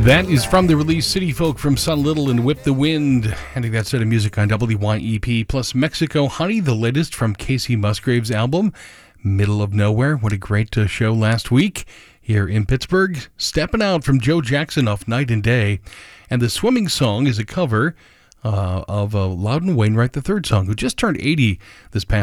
That is from the release City Folk from Sun Little and Whip the Wind. Ending that set of music on WYEP plus Mexico Honey, the latest from Casey Musgrave's album, Middle of Nowhere. What a great show last week here in Pittsburgh. Stepping Out from Joe Jackson off Night and Day. And the Swimming Song is a cover of Loudon Wainwright, the third song, who just turned 80 this past